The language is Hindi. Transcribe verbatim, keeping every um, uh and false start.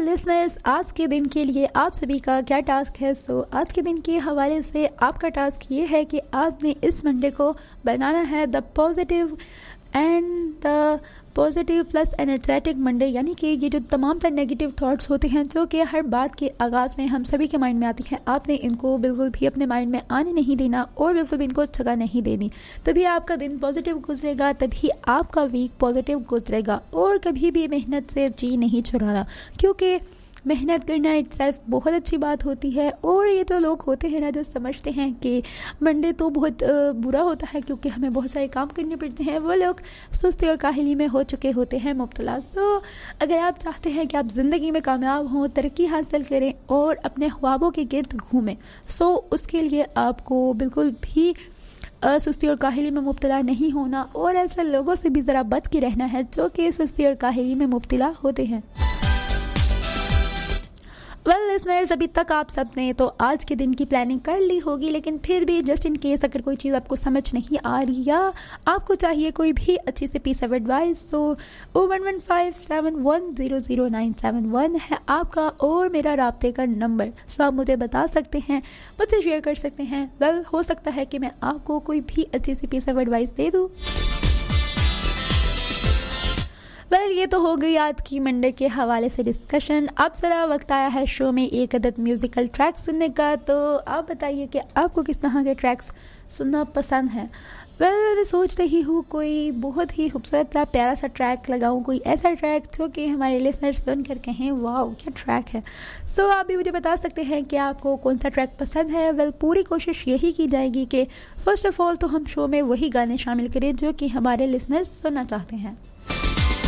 लिसनर्स, आज के दिन के लिए आप सभी का क्या टास्क है? सो so, आज के दिन के हवाले से आपका टास्क ये है कि आपने इस मंडे को बनाना है the positive and the positive plus energetic Monday, यानी कि ये जो तमाम तर नेगेटिव थॉट्स होते हैं जो कि हर बात के आगाज़ में हम सभी के माइंड में आती हैं, आपने इनको बिल्कुल भी अपने माइंड में आने नहीं देना और बिल्कुल भी इनको जगह नहीं देनी। तभी आपका दिन पॉजिटिव गुजरेगा, तभी आपका वीक पॉजिटिव गुजरेगा। और कभी भी मेहनत से जी नहीं चुराना, क्योंकि मेहनत करना इटसेल्फ बहुत अच्छी बात होती है। और ये तो लोग होते हैं ना जो समझते हैं कि मंडे तो बहुत बुरा होता है क्योंकि हमें बहुत सारे काम करने पड़ते हैं, वो लोग सुस्ती और काहली में हो चुके होते हैं मुब्तला। सो अगर आप चाहते हैं कि आप ज़िंदगी में कामयाब हों, तरक्की हासिल करें और अपने ख्वाबों के गिर्द घूमें, सो उसके लिए आपको बिल्कुल भी सुस्ती और काहली में मुब्तला नहीं होना और ऐसे लोगों से भी ज़रा बच के रहना है जो कि सुस्ती और काहली में मुब्तला होते हैं। वेल लिसनर्स, अभी तक आप सब ने तो आज के दिन की प्लानिंग कर ली होगी, लेकिन फिर भी जस्ट इन केस अगर कोई चीज़ आपको समझ नहीं आ रही या आपको चाहिए कोई भी अच्छी से piece of advice, so O one one five seven one zero zero nine seven one है आपका और मेरा राब्ते का नंबर। सो आप मुझे बता सकते हैं, मुझसे शेयर कर सकते हैं। वेल हो सकता है कि मैं आपको कोई भी अच्छी सी पीस ऑफ एडवाइस दे दूँ। वेल well, ये तो हो गई आज की मंडे के हवाले से डिस्कशन। अब ज़रा वक्त आया है शो में एक अदद म्यूज़िकल ट्रैक सुनने का। तो आप बताइए कि आपको किस तरह के ट्रैक्स सुनना पसंद है? वेल well, मैं सोच रही हूँ कोई बहुत ही खूबसूरत सा प्यारा सा ट्रैक लगाऊँ, कोई ऐसा ट्रैक जो कि हमारे लिसनर्स सुन कर कहें वाह क्या ट्रैक है। सो so, आप भी मुझे बता सकते हैं कि आपको कौन सा ट्रैक पसंद है। वेल well, पूरी कोशिश यही की जाएगी कि फ़र्स्ट ऑफ़ ऑल तो हम शो में वही गाने शामिल करें जो कि हमारे लिसनर्स सुनना चाहते हैं।